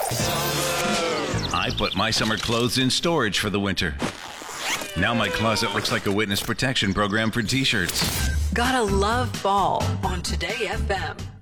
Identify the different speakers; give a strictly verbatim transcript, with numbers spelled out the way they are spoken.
Speaker 1: I put my summer clothes in storage for the winter. Now my closet looks like a witness protection program for t-shirts.
Speaker 2: Gotta love fall on Today F M.